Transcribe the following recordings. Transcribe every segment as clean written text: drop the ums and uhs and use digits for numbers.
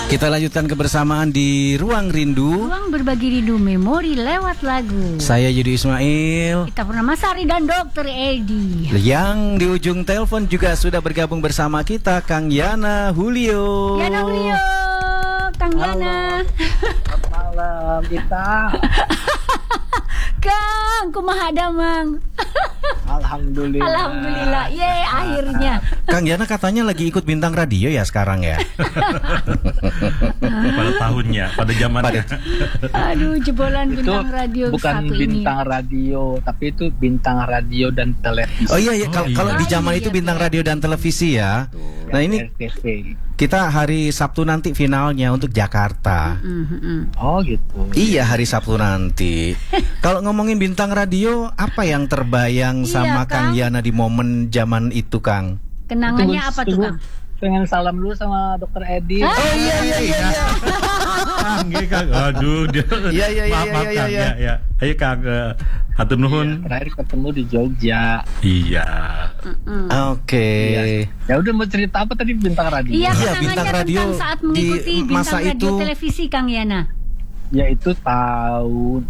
Kita lanjutkan kebersamaan di Ruang Rindu. Ruang berbagi rindu memori lewat lagu. Saya Yudi Ismail. Kita Purnamasari dan Dr. Edi. Yang di ujung telepon juga sudah bergabung bersama kita Kang Yana Julio. Yana Julio, Kang Yana. Selamat malam kita. Kang, kumaha damang? Alhamdulillah. Alhamdulillah, ye akhirnya. Kang Yana katanya lagi ikut bintang radio ya sekarang ya. Pada tahunnya, pada zamannya. Aduh, jebolan Itu bintang radio bukan satu bintang ini. radio, tapi itu bintang radio dan televisi. Oh iya, kalau di zaman iya, itu bintang radio dan televisi ya. Nah ini RTV. kita hari Sabtu nanti finalnya untuk Jakarta. Oh gitu. Iya, hari Sabtu nanti. Kalau ngomongin bintang radio, apa yang terbayang Iya, sama Kang Kang. Yana di momen zaman itu, Kang? Kenangannya apa tuh, Kang? Pengen salam dulu sama Dr. Edi. Ah. Oh iya. Kang, Kang. Aduh, dia. Iya, Maaf, Kang. iya. Ya. Ayo Kang, hatur nuhun. Terakhir ketemu di Jogja. Iya. Oke. Ya udah, mau cerita apa tadi bintang radio? Iya, Iya, kenangannya bintang radio tentang saat mengikuti di bintang masa radio itu. televisi, Kang Yana. Ya itu tahun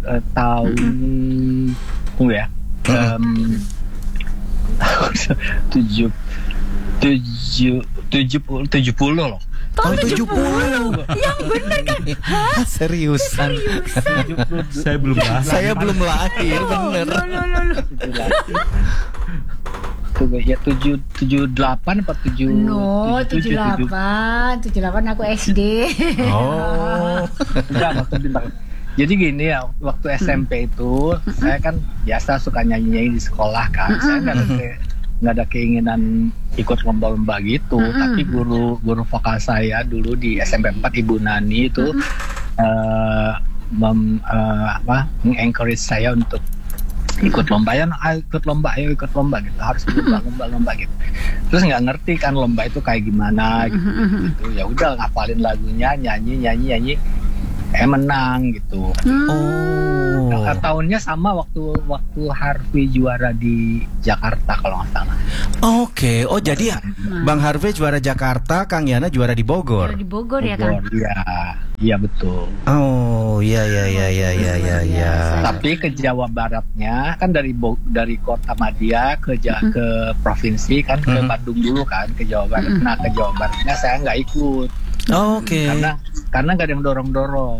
tunggu ya. tujuh puluh loh. Tahun 70. Yang bener kan? Hah? Seriusan. Saya belum bahas. Saya belum lahir, bener. Tunggu ya, 78 apa 7? No, 78 aku SD. Oh. Enggak, maksud bintang. Jadi gini ya, waktu SMP itu saya kan biasa suka nyanyi-nyanyi di sekolah kan. Saya nggak ada keinginan ikut lomba-lomba gitu. Tapi guru vokal saya dulu di SMP 4, Ibu Nani itu mengencourage saya untuk ikut lomba, ayo ikut lomba gitu, harus lomba gitu. Terus nggak ngerti kan lomba itu kayak gimana gitu. Ya udah, ngapalin lagunya, nyanyi menang gitu. Oh. Tahunnya sama waktu Harvey juara di Jakarta kalau nggak salah. Oke. Oh, jadi Bang Harvey juara Jakarta, Kang Yana juara di Bogor. Di Bogor ya, Kang? Iya betul. Oh, iya. Tapi ke Jawa Baratnya kan dari Kota Madia ke provinsi kan, ke Bandung dulu kan, ke Jawa Barat. Nah, ke Jawa Baratnya saya nggak ikut. Oke. Karena nggak ada yang dorong-dorong.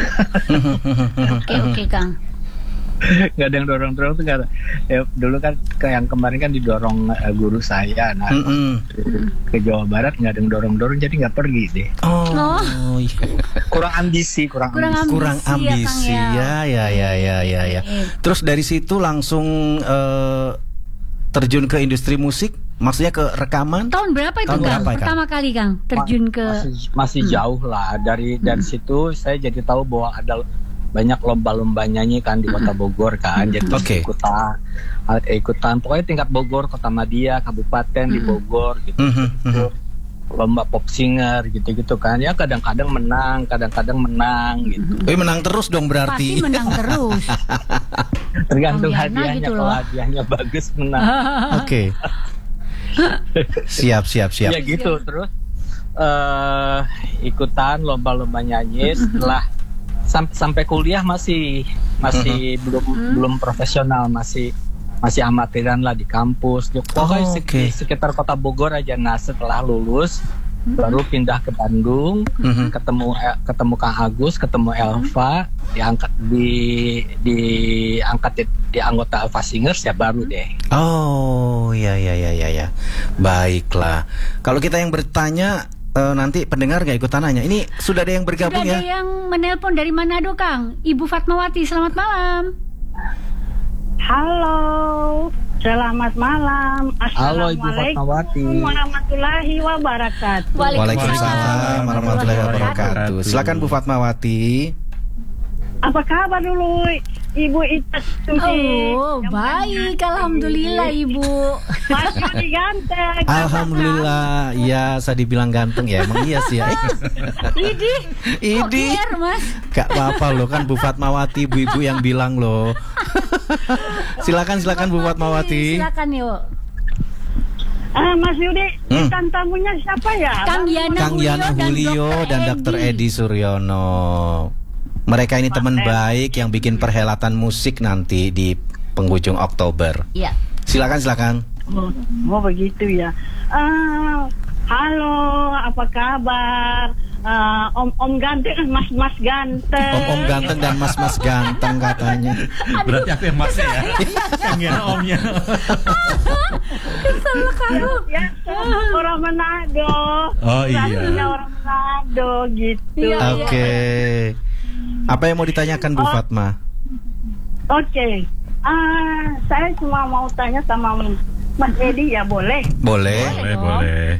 Oke, Kang. Nggak ada yang dorong-dorong tuh nggak. Ya, dulu kan yang kemarin kan didorong guru saya. Nah, ke Jawa Barat nggak ada yang dorong-dorong, jadi nggak pergi deh. Oh. Kurang ambisi. Kurang ambisi ya. Terus dari situ langsung terjun ke industri musik, maksudnya ke rekaman. Tahun berapa itu, Tahun Kang? berapa, Kang? Pertama kali, Kang, terjun ke masih jauh lah dari situ. Saya jadi tahu bahwa ada banyak lomba-lomba nyanyi kan di Kota Bogor kan. Jadi ikutan pokoknya tingkat Bogor, Kota Madia, kabupaten di Bogor gitu. Lomba pop singer gitu-gitu kan. Ya kadang-kadang menang gitu. Menang terus dong berarti. Pasti menang terus. Tergantung Kang Yana hadiahnya, gitu kalau loh. hadiahnya bagus menang. Oke. Siap. Ya gitu. Terus ikutan lomba-lomba nyanyi. Setelah sampai kuliah masih belum profesional, masih amatiran lah di kampus. Pokoknya sekitar Kota Bogor aja. Nah, setelah lulus baru pindah ke Bandung, ketemu Kang Agus, ketemu Elva, diangkat di anggota Elva Singers, ya baru deh. Oh, ya. Baiklah. Kalau kita yang bertanya, nanti pendengar gak ikutan nanya. Ini sudah ada yang bergabung Sudah ya? ada yang menelpon dari Manado, Kang. Ibu Fatmawati, selamat malam. Halo, selamat malam. Halo Ibu Fatmawati. Assalamualaikum warahmatullahi wabarakatuh. Waalaikumsalam warahmatullahi wabarakatuh. Silakan Bu Fatmawati. Apa kabar dulu Ibu Ita Susi? Oh, baik, alhamdulillah Ibu. Mas Yudi ganteng. Alhamdulillah. Iya, saya dibilang ganteng ya. Emang iya sih ya. Idi. Idi. Kok Mas? Gak apa-apa loh, kan Bu Fatmawati, ibu-ibu yang bilang loh. Silakan Bu Fatmawati. Silakan yuk. Mas Yudi, bintang tamunya siapa ya? Kang Yana Julio dan Dr. Edi Suryono. Mereka ini teman baik yang bikin perhelatan musik nanti di penghujung Oktober. Iya. Silakan. Oh begitu ya. Halo, apa kabar? Om ganteng, mas ganteng. Om ganteng dan mas ganteng katanya. Berarti aku yang masnya ya. Yang Yana omnya. Ya, orang Manado. Oh iya. Rasanya orang Manado gitu. Iya. Oke. Apa yang mau ditanyakan Bu Fatma? Oke. Saya cuma mau tanya sama Mas Edi ya, boleh? Boleh. Boleh.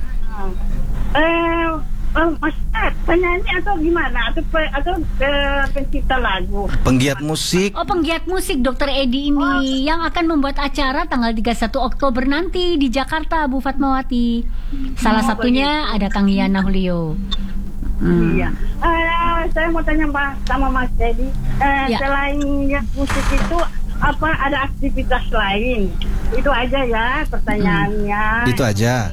Mas penyanyi atau gimana? Atau pencipta lagu? Penggiat musik. Oh, penggiat musik Dr. Edi ini yang akan membuat acara tanggal 31 Oktober nanti di Jakarta, Bu Fatmawati. Salah satunya ada Kang Yana Julio. Iya. Saya mau tanya sama Mas Edi. Selain musik itu apa ada aktivitas lain? Itu aja ya pertanyaannya. Itu aja.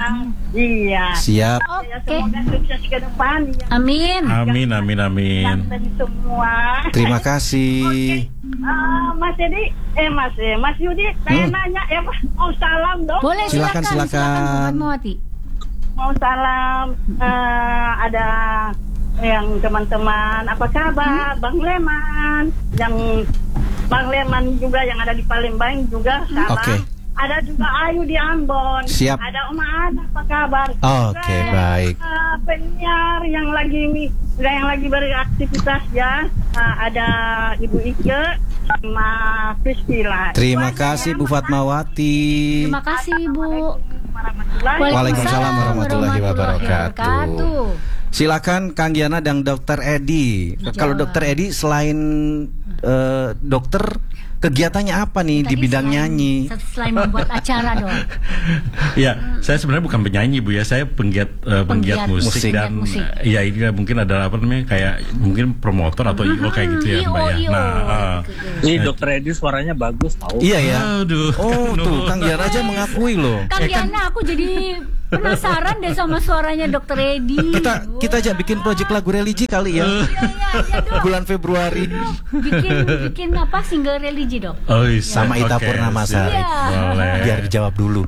Iya. Siap. Ya, semoga sukses ke depan. Ya. Amin. Dan semua. Terima kasih. Mas Edi, Mas Yudi, saya nanya ya, mau salam dong. Boleh, Silakan. Bu Fatmawati. Mau salam, ada yang teman-teman, apa kabar? Bang Leman, Bang Leman juga yang ada di Palembang juga salam. Oke. Ada juga Ayu di Ambon. Siap. Ada Oma Ana, apa kabar? Oke, baik. Penyiar yang lagi beraktivitas ya, ada Ibu Ike sama Priscilla. Terima kasih Bu Fatmawati. Terima kasih, Bu. Waalaikumsalam warahmatullahi wabarakatuh. Silakan Kang Yana dan Dr. Edi. Kalau Dr. Edi selain dokter, kegiatannya apa nih di bidang nyanyi? Selain membuat acara dong. Ya, saya sebenarnya bukan penyanyi Bu ya, saya penggiat musik dan ya ini mungkin ada apa namanya kayak mungkin promotor atau IO kayak gitu ya Mbak ya. Ini Dr. Edi suaranya bagus tahu. Iya ya. Aduh. Oh tuh Kang Yana aja mengakui loh. Kang Yana, aku jadi penasaran deh sama suaranya Dr. Edi. Kita aja bikin proyek lagu religi kali ya. Iya, bulan Februari. Bikin apa single religi dong. Oh, sama Ita Purnamasari. Boleh. Biar dijawab dulu.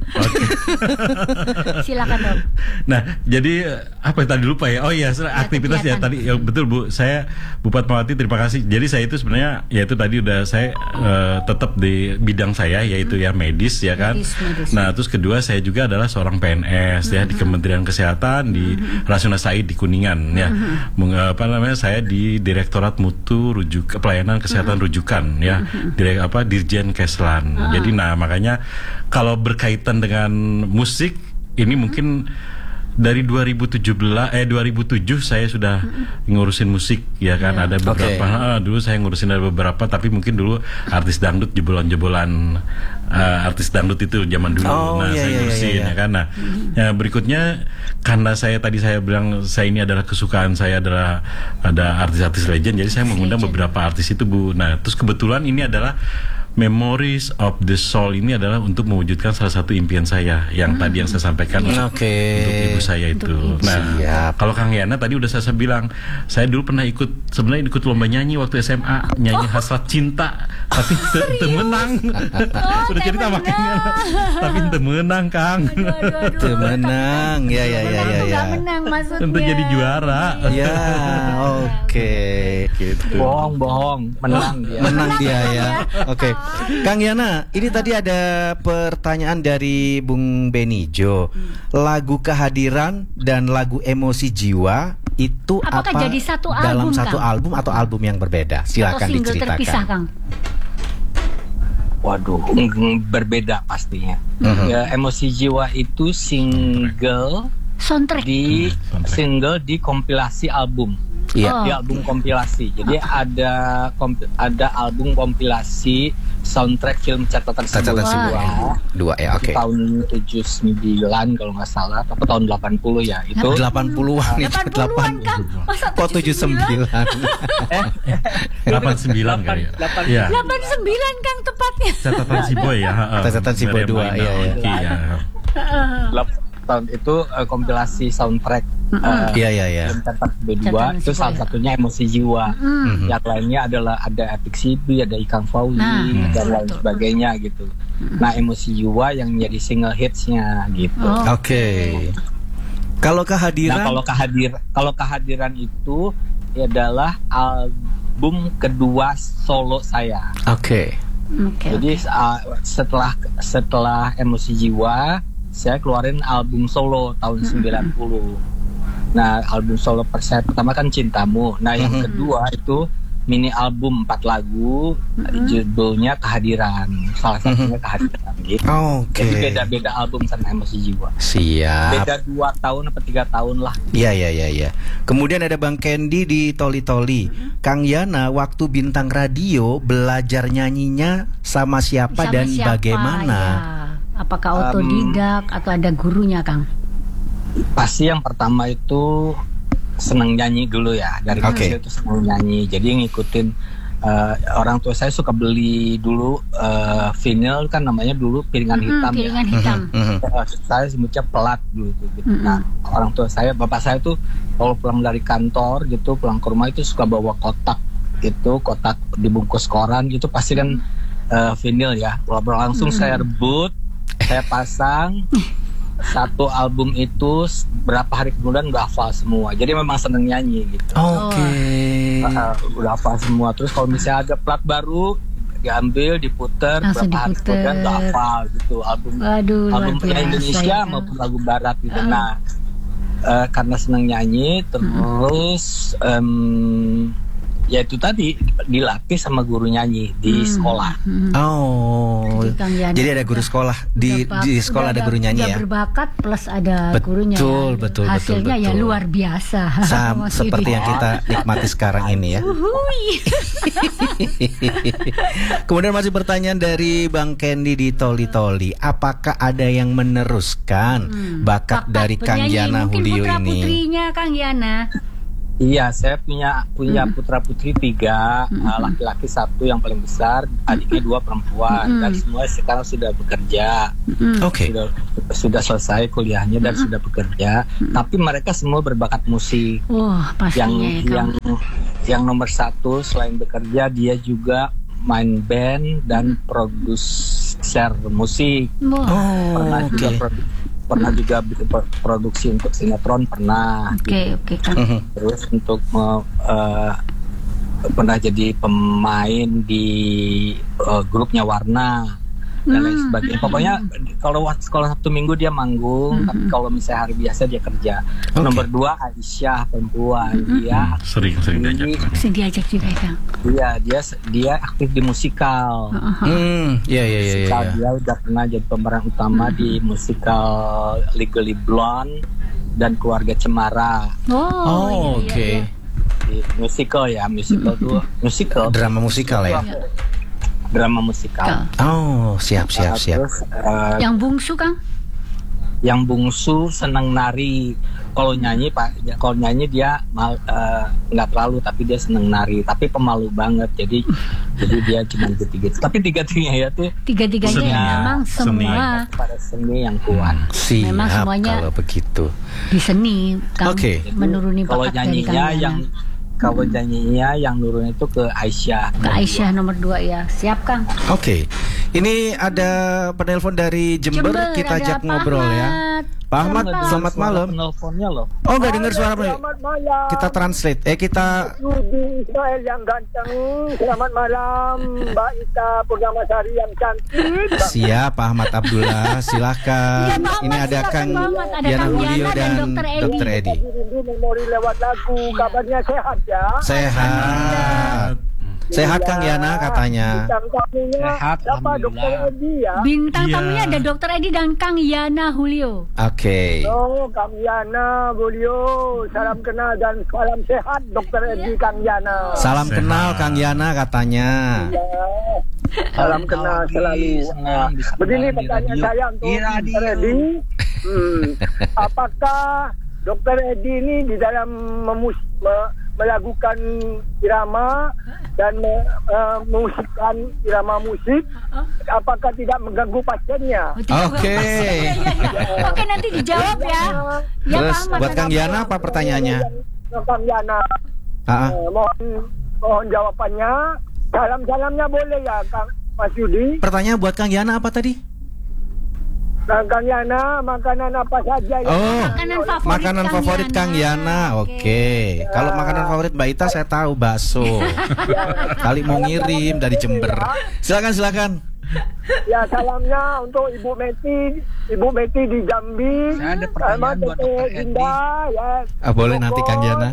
Silakan dong. Nah, jadi apa yang tadi lupa ya? Oh iya, aktivitas ya tadi ya betul Bu. Saya Bu Fatmawati terima kasih. Jadi saya itu sebenarnya ya itu tadi udah saya tetap di bidang saya yaitu ya medis ya kan. Medis. Nah, terus kedua saya juga adalah seorang PNS ya di Kementerian Kesehatan di Rasuna Said di Kuningan ya. Saya di Direktorat Mutu Pelayanan Kesehatan Rujukan ya. Dirjen Keslan. Jadi makanya kalau berkaitan dengan musik ini mungkin dari 2007 saya sudah ngurusin musik ya kan ada beberapa dulu saya ngurusin ada beberapa tapi mungkin dulu artis dangdut jebolan artis dangdut itu zaman dulu saya ngurusin ya kan. Nah ya, berikutnya karena saya bilang saya ini adalah kesukaan saya adalah ada artis-artis legend jadi saya mengundang beberapa artis itu Bu. Nah terus kebetulan ini adalah Memories of the Soul ini adalah untuk mewujudkan salah satu impian saya yang tadi yang saya sampaikan untuk ibu saya itu. Nah, kalau Kang Yana tadi udah saya bilang, saya dulu pernah ikut lomba nyanyi waktu SMA, nyanyi Hasrat Cinta, tapi temenang. Udah cerita makanya, tapi temenang Kang. Temenang, ya. Nggak menang maksudnya. Untuk jadi juara. Ya, oke. Gitu. Bohong, menang dia. Menang dia ya. Oke. Kang Yana, ini tadi ada pertanyaan dari Bung Benijo. Lagu Kehadiran dan lagu Emosi Jiwa itu apakah apa jadi satu dalam album, satu Kang? album atau album yang berbeda? Silakan atau single diceritakan. terpisah, Kang? Waduh, berbeda pastinya. Ya, Emosi Jiwa itu single Soundtrack. single di kompilasi album. Iya. Di album kompilasi. Jadi ada album kompilasi soundtrack film Catatan Sebuah. Dua ya, oke. Tahun 79 kalau nggak salah, atau tahun 80 ya. Itu 80-an itu 80-an, Kang. Masa 79. 89 kali ya. Iya. 89 Kang tepatnya. Catatan si Boy ya. Catatan si Boy 2 iya. tahun itu kompilasi soundtrack. Iya. Film Tepat B2 itu salah satunya Emosi Jiwa. Yang lainnya adalah ada Epic Sibi, ada Ikang Fauzi dan lain sebagainya gitu. Nah, Emosi Jiwa yang menjadi single hitsnya gitu. Oke. Kalau kehadiran? Nah, kalau kehadiran itu adalah album kedua solo saya. Oke. Jadi setelah Emosi Jiwa, saya keluarin album solo tahun 90. Nah, album solo saya pertama kan Cintamu. Nah, yang kedua itu mini album 4 lagu, judulnya Kehadiran. Salah satunya Kehadiran gitu. Jadi beda-beda album sama Emosi Jiwa. Siap. Beda 2 tahun atau 3 tahun lah. Iya. Kemudian ada Bang Candy di Toli Toli. Kang Yana waktu bintang radio belajar nyanyinya sama siapa dan bagaimana? Ya. Apakah otodidak atau ada gurunya, Kang? Pasti yang pertama itu senang nyanyi dulu ya. Dari kecil itu senang nyanyi. Jadi ngikutin orang tua saya suka beli dulu vinyl, kan namanya dulu piringan hitam. Piringan hitam. Saya sebutnya pelat dulu gitu. Nah, orang tua saya, bapak saya tuh kalau pulang dari kantor gitu, pulang ke rumah itu suka bawa kotak dibungkus koran gitu, pasti kan vinyl ya. Langsung saya rebut, saya pasang satu album itu, berapa hari kemudian udah hafal semua. Jadi memang seneng nyanyi gitu. Udah hafal semua. Terus kalau misalnya ada plat baru, diambil, diputer, berapa hari kemudian udah hafal gitu. Album Indonesia maupun lagu Barat gitu. Nah, karena seneng nyanyi, terus ya itu tadi dilatih sama guru nyanyi di sekolah. Jadi ada guru sekolah di sekolah ada guru nyanyi ya. Berbakat plus ada gurunya. Betul. Hasilnya ya luar biasa. Seperti yang kita nikmati sekarang ini ya. Kemudian masih pertanyaan dari Bang Candy di Toli Toli. Apakah ada yang meneruskan bakat dari Kang Yana Julio ini? Putra-putrinya Kang Yana. Iya, saya punya putra-putri 3, laki-laki 1 yang paling besar, adiknya 2 perempuan, dan semua sekarang sudah bekerja. Sudah selesai kuliahnya dan sudah bekerja. Tapi mereka semua berbakat musik. Yang nomor 1 selain bekerja, dia juga main band dan produser musik. Pernah juga bikin produksi untuk sinetron, pernah. Terus untuk pernah jadi pemain di grupnya Warna dan lain sebagainya. Pokoknya kalau Sabtu Minggu dia manggung, tapi kalau misalnya hari biasa dia kerja. Nomor 2 Aisyah, perempuan, dia sering diajak juga kan. Dia aktif di musikal. Dia udah pernah jadi pemeran utama di musikal Legally Blonde dan Keluarga Cemara. Musical tuh drama musikal ya. Drama musikal. Siap. Terus, yang bungsu, Kang? Yang bungsu senang nari. Kalau nyanyi dia nggak terlalu, tapi dia senang nari. Tapi pemalu banget. Jadi dia cuma gitu. Tapi tiga-tiganya memang semua pada seni yang kuat. Memang semuanya kalau begitu di seni, Kang. Menuruni bakat dari Kang Yana. Kalau nyanyinya yang nurun itu ke Aisyah. Nomor 2 ya. Siap, Kang. Ini ada penelpon dari Jember, kita ajak ngobrol ya. Pak Ahmad, selamat malam. Penelponnya loh. Nggak dengar suara kita translate. Kita Rudi Ismail yang ganteng. Selamat malam, Mbak Ita Purnamasari yang cantik. Siap, Pak Ahmad Abdullah, silahkan. Ini ada Kang Yana Julio dan Dr. Edi. Memori lewat lagu. Kabarnya sehat ya? Sehat Kang Yana katanya. Sehat, siapa Dr. Edi ya? Bintang tamunya ada Dr. Edi dan Kang Yana Julio. Kang Yana Julio, salam kenal dan salam sehat Dr. Edi Kang Yana. Salam kenal Kang Yana katanya. Salam kenal selalu. Begini pertanyaan saya untuk Dr. Edi. Apakah Dr. Edi ini di dalam melakukan irama dan mengusikkan irama musik, apakah tidak mengganggu pasiennya? Oke. Oke, nanti dijawab ya. Terus Pak Ahmad, buat Kang Yana apa pertanyaannya? Kang Yana, mohon jawabannya. Salam-salamnya boleh ya, Kang Mas Yudi? Pertanyaan buat Kang Yana apa tadi? Kang Yana, makanan apa saja ya? Oh, makanan favorit Kang Yana. Oke. Kalau makanan favorit Mbak Ita saya tahu bakso. Kali mau ngirim dari Jember. Silakan. Ya, salamnya untuk Ibu Meti di Jambi. Saya ada pertanyaan buat Dr. Edi. Ya. Boleh nanti Kang Yana.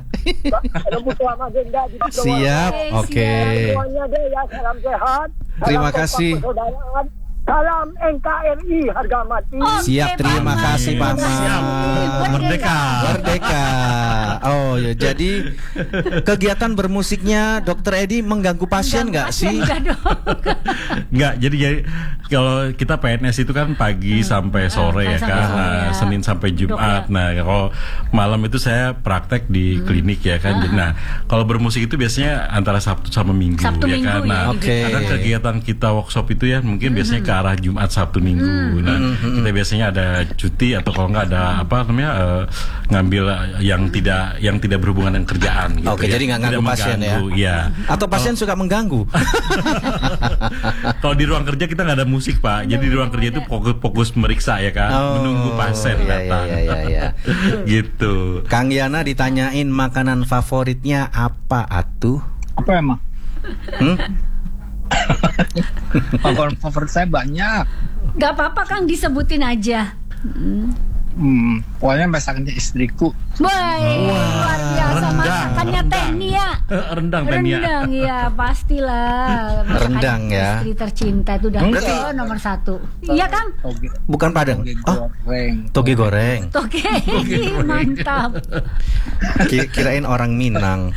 Siap. Oke. Semuanya deh ya, salam sehat. Terima Salam kasih. persaudaraan. Salam NKRI harga mati. Siap, terima kasih Pak Ahmad. Merdeka. Oh ya, jadi kegiatan bermusiknya Dr. Edi mengganggu pasien nggak sih? Nggak, jadi kalau kita PNS itu kan pagi sampai sore ya kan, nah, Senin sampai Jumat. Nah, kalau malam itu saya praktek di klinik ya kan. Nah, kalau bermusik itu biasanya antara Sabtu sama Minggu ya kan. Nah, ada kegiatan kita workshop itu ya mungkin biasanya ke arah Jumat, Sabtu, Minggu. Nah, kita biasanya ada cuti atau kalau nggak ada ngambil yang tidak berhubungan dengan kerjaan. Gitu, Oke, jadi nggak ganggu pasien ya? Iya. Atau pasien suka mengganggu? Kalau di ruang kerja kita nggak ada musik Pak, jadi di ruang kerja itu fokus meriksa ya kan, menunggu pasien datang. Iya. Gitu. Kang Yana ditanyain makanan favoritnya apa atuh? Apa emang? Favorit saya banyak. Gak apa-apa Kang, disebutin aja. Pokoknya masakannya istriku. Luar biasa masakannya Tehni ya. Rendang ya, pastilah. Masakan Rendang ya. Istri tercinta itu udah nomor 1. Iya Kang? Bukan Padang. Toge goreng. Toge, mantap. Kirain orang Minang.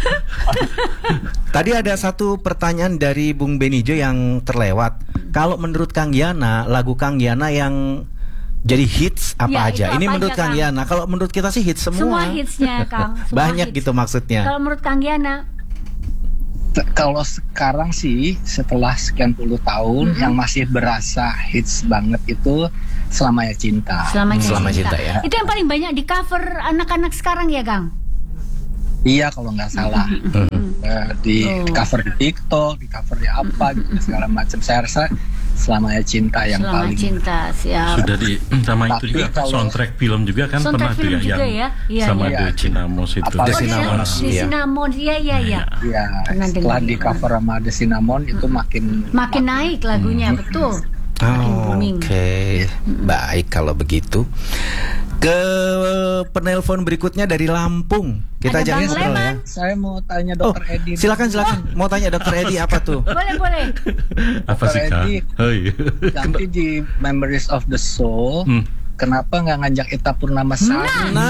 Tadi ada satu pertanyaan dari Bung Benijo yang terlewat. Kalau menurut Kang Yana, lagu Kang Yana yang jadi hits apa aja? Ini menurut Kang Yana. Kalau menurut kita sih hits semua. Semua hitsnya Kang. Banyak gitu maksudnya. Kalau menurut Kang Yana? Kalau sekarang sih setelah sekian puluh tahun yang masih berasa hits banget itu Selamanya Cinta. Selamanya Cinta ya. Itu yang paling banyak di cover anak-anak sekarang ya Kang? Iya kalau nggak salah. Di cover di TikTok, di cover di apa gitu segala macam. Saya rasa Selamanya Cinta yang paling. Cinta, siap. Sudah sama itu juga soundtrack film juga kan pernah tuh ya yang sama The Cinnamons itu. The Cinnamon, iya. Setelah di cover sama The Cinnamon itu makin naik lagunya, betul. Oke. Baik kalau begitu. Ke penelpon berikutnya dari Lampung. Kita jangan ngobrol ya. Saya mau tanya Dr. Edi. Silakan. Mau tanya Dr. Edi apa tuh? Boleh. Apa sih Kak? Nanti di Memories of the Soul, kenapa nggak ngajak Ita Purnamasari?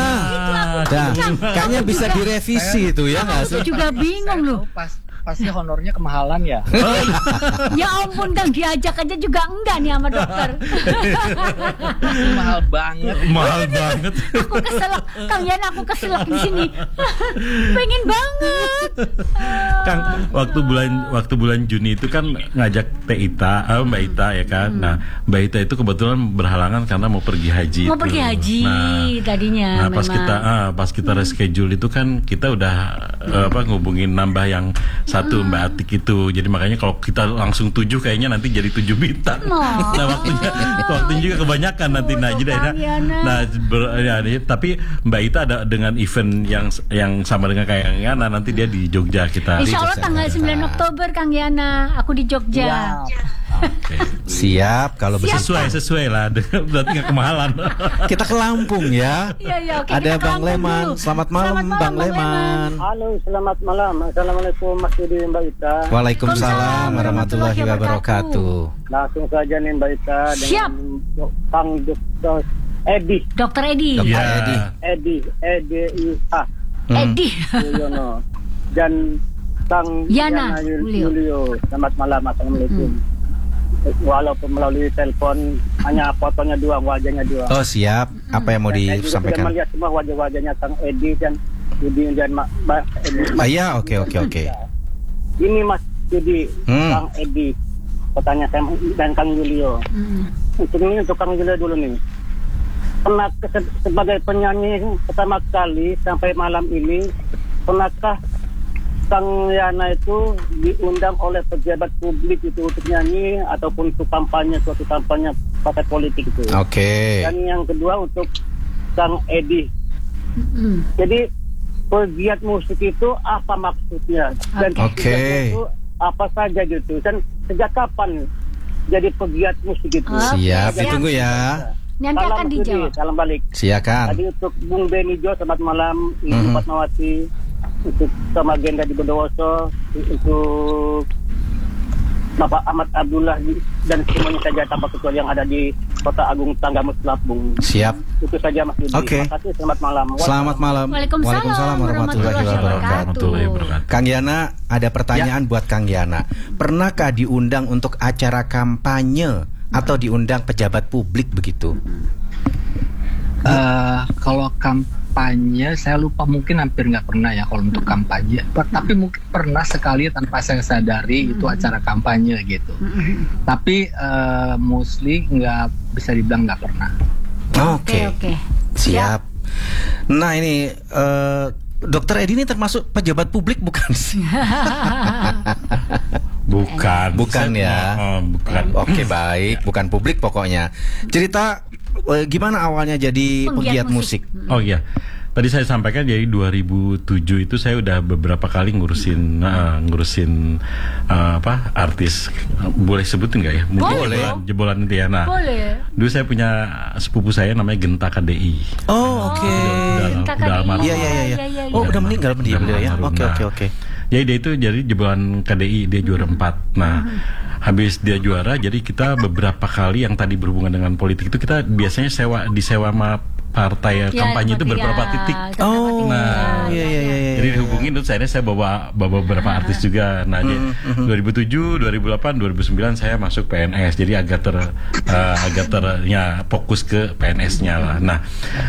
Kayaknya bisa direvisi itu ya nggak sih? Aku juga bingung loh. Pasti honornya kemahalan ya. Ya ampun Kang, diajak aja juga enggak nih sama dokter. Mahal banget. Aku keselak, Kang Yana, aku keselak di sini. Pengen banget. Kang, waktu bulan Juni itu kan ngajak Mbak Ita ya kan. Nah, Mbak Ita itu kebetulan berhalangan karena mau pergi haji. Tadinya. Nah, pas kita reschedule itu kan kita udah ngubungin nambah yang satu Mbak Atik itu. Jadi makanya kalau kita langsung 7 kayaknya nanti jadi 7 bintang. Nah, waktunya juga kebanyakan nanti. Tapi Mbak Ita ada dengan event yang sama dengan kayak Kang Yana, nanti dia di Jogja kita. Insya Allah tanggal 9 Oktober Kang Yana, aku di Jogja. Siap kalau sesuai lah, berarti nggak kemahalan. Kita ke Lampung ya. Iya, oke. Ada Bang Leman. Selamat malam Bang Leman. Halo, selamat malam. Assalamualaikum Mas Yudi, Mbak Ita. Waalaikumsalam warahmatullahi wabarakatuh. Langsung saja nih Mbak Ita dengan Kang Dr. Edi. Dr. Edi. Edi Yuyono dan Kang Yana Julio. Selamat malam, assalamualaikum. Walaupun melalui telepon hanya fotonya doang, wajahnya doang. Oh siap. Apa yang mau disampaikan? Saya juga melihat semua wajah-wajahnya Kang Edi dan Yudi dan Mbak Edi. Iya, oke. Ini Mas Yudi, Kang Edi, pertanyaan saya dan Kang Julio. Untuk Kang Julio dulu nih. Pernah sebagai penyanyi pertama kali sampai malam ini, pernahkah Kang Yana itu diundang oleh pejabat publik itu untuk nyanyi ataupun untuk suatu kampanye partai politik itu? Oke. Dan yang kedua untuk Kang Edi. Jadi pegiat musik itu apa maksudnya? Dan pegiat itu apa saja gitu? Dan sejak kapan jadi pegiat musik itu? Siap, ditunggu ya. Nanti akan dijawab. Salam balik. Silakan. Tadi untuk Bung Beni Jo, selamat malam. Ibu Fatmawati, untuk sama Genda di Bondowoso, untuk Bapak Ahmad Abdullah dan semuanya saja tanpa kecuali yang ada di Kota Agung Tanggamus Lampung. Siap. Itu saja Mas Yudi. Oke. Terima kasih, selamat malam. Selamat malam. Waalaikumsalam warahmatullahi wabarakatuh. Kang Yana, ada pertanyaan buat Kang Yana. Pernahkah diundang untuk acara kampanye atau diundang pejabat publik begitu? Kalau kampanye saya lupa, mungkin hampir nggak pernah ya kalau untuk kampanye. Tapi mungkin pernah sekali tanpa saya sadari itu acara kampanye gitu. Tapi mostly nggak bisa dibilang nggak pernah. Oke. Siap. Nah ini Dokter Edi ini termasuk pejabat publik bukan sih? Bukan ya. Bukan. Oke, baik, bukan publik pokoknya. Cerita gimana awalnya jadi pegiat musik? Oh iya. Tadi saya sampaikan jadi 2007 itu saya udah beberapa kali ngurusin artis. Boleh sebutin nggak ya? Boleh. Jebolan itu ya. Nah, boleh. Dulu saya punya sepupu saya namanya Genta KDI. Oh, oke. Udah almarhum. Iya. Oh, udah meninggal dia ya. Oke. Jadi dia itu jadi jebolan KDI, dia juara 4. Nah, habis dia juara, jadi kita beberapa kali yang tadi berhubungan dengan politik itu kita biasanya disewa sama partai kampanye itu beberapa titik. Oh, nah, iya. Jadi dihubungin terus saya bawa beberapa artis juga. Nah, 2007, 2008, 2009 saya masuk PNS. Jadi agak fokus ke PNS-nya lah. Nah,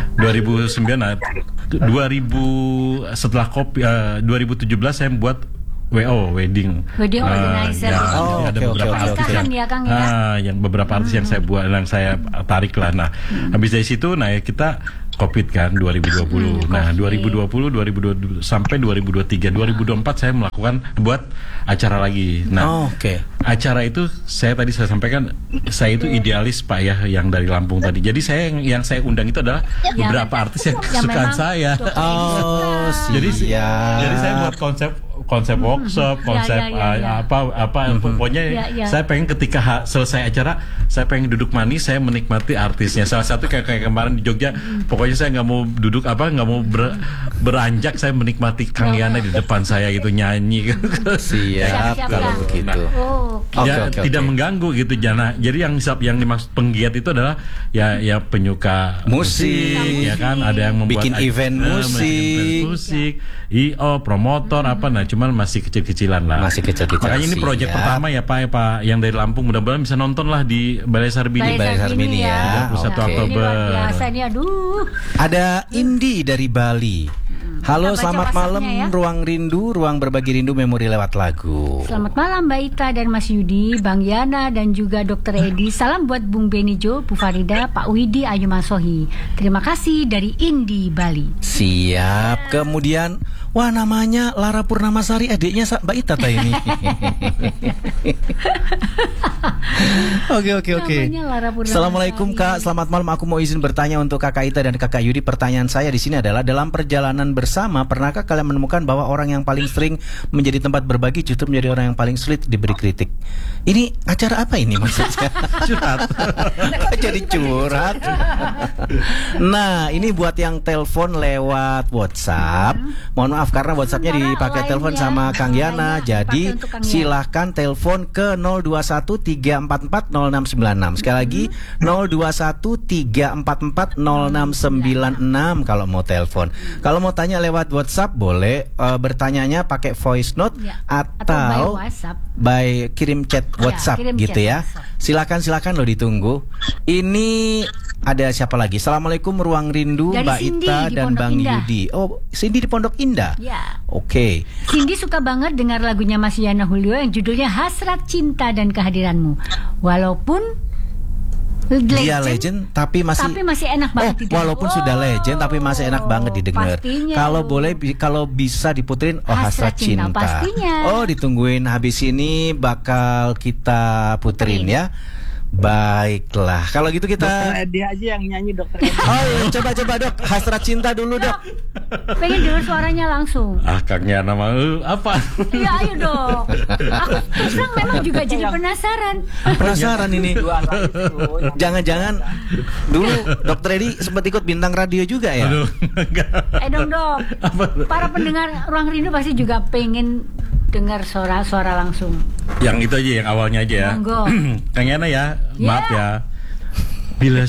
2017 saya buat wedding organizer. Ada beberapa artis yang beberapa artis yang saya buat, yang saya tarik lah. Nah, habis dari situ, kita COVID kan 2020. Nah, 2020 sampai 2023, 2024 saya buat acara lagi. Nah, acara itu saya sampaikan saya itu idealis Pak ya, yang dari Lampung tadi. Jadi yang saya undang itu adalah beberapa artis yang kesukaan saya. Jadi saya buat konsep workshop, pokoknya saya pengen ketika selesai acara saya pengen duduk manis, saya menikmati artisnya. Salah satu kayak kemarin di Jogja, pokoknya saya nggak mau duduk nggak mau beranjak, saya menikmati Kang Yana di depan saya gitu, nyanyi. Siap kalau begitu. Tidak mengganggu gitu. Jadi yang dimaksud penggiat itu adalah ya penyuka musik, ya kan, ada yang membuat bikin event musik, promotor cuman masih kecil-kecilan lah. Makanya ini proyek pertama ya Pak yang dari Lampung, mudah-mudahan bisa nonton lah di Balai Sarbini ya. 21 Oktober. Biasa nih, aduh. Ada Indi dari Bali. Halo, selamat malam Ruang Rindu, ruang berbagi rindu memori lewat lagu. Selamat malam Mbak Ita dan Mas Yudi, Bang Yana dan juga Dokter Edi. Salam buat Bung Benijo, Bu Farida, Pak Widi, Ayu Masohi. Terima kasih dari Indi Bali. Siap. Kemudian namanya Lara Purnamasari, adiknya Mbak Ita ini. Oke. Assalamualaikum Kak, selamat malam. Aku mau izin bertanya untuk Kakak Ita dan Kakak Yudi. Pertanyaan saya di sini adalah, dalam perjalanan bersama, pernahkah kalian menemukan bahwa orang yang paling sering menjadi tempat berbagi justru menjadi orang yang paling sulit diberi kritik? Ini acara apa ini maksudnya? Curhat. Jadi curhat. Nah, ini buat yang telepon lewat WhatsApp. Mohon maaf karena WhatsAppnya dipakai telepon sama Kang Yana. Jadi silahkan telepon ke 0213440696. Sekali lagi 0213440696 kalau mau telepon. Kalau mau tanya lewat WhatsApp boleh, bertanyanya pakai voice note atau by kirim chat WhatsApp kirim gitu chat ya. WhatsApp. Silakan lo ditunggu. Ini ada siapa lagi? Assalamualaikum Ruang Rindu, dari Mbak Cindy Ita di dan Pondok Bang Indah. Yudi. Oh, Cindy di Pondok Indah. Ya. Oke. Cindy suka banget dengar lagunya Mas Yana Julio yang judulnya Hasrat Cinta dan Kehadiranmu. Walaupun Dia legend tapi masih enak banget didengar. Walaupun sudah legend tapi masih enak banget didengar. Pastinya. Kalau bisa diputerin Hasrat Cinta. Pastinya. Oh, ditungguin habis ini bakal kita puterin ya. Baiklah, kalau gitu kita Dokter Edi aja yang nyanyi, Dokter Edi. Oh, coba Dok, Hasrat Cinta dulu Dok. Pengen dengar suaranya langsung. Kang Yana mau apa? Ya ayo Dok. Aku terus terang memang juga jadi penasaran ini. Jangan-jangan dulu Dokter Edi sempat ikut bintang radio juga ya? Aduh, dong Dok. Para pendengar Ruang Rindu pasti juga pengen dengar suara langsung. Yang itu aja, yang awalnya aja ya. Monggo. Kang Yana ya, maaf ya. Bila